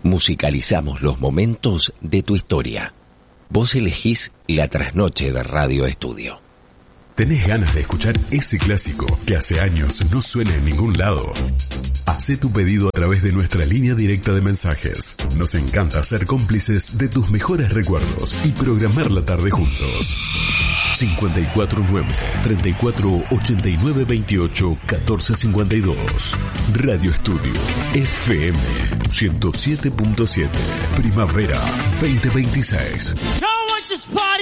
Musicalizamos los momentos de tu historia. Vos elegís la trasnoche de Radio Estudio. ¿Tenés ganas de escuchar ese clásico que hace años no suena en ningún lado? Hacé tu pedido a través de nuestra línea directa de mensajes. Nos encanta ser cómplices de tus mejores recuerdos y programar la tarde juntos. 549-3489-28-1452. Radio Estudio FM 107.7. Primavera 2026.